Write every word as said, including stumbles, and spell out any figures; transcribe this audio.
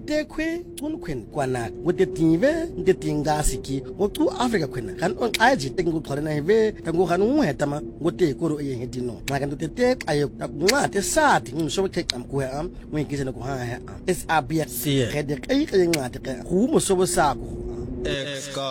te kwe tun kwen kwana wote tinve nte tinga siki wotu Africa kwena kan on aji te ngu khole na heve tangu kan un hetama wote koro ye hedino makan te te ayo ngwa te sati ngum so ke am ko am wen kise no ko ha ha es abia See it. khede kai kai ngwa te ku mo so sa ko Ex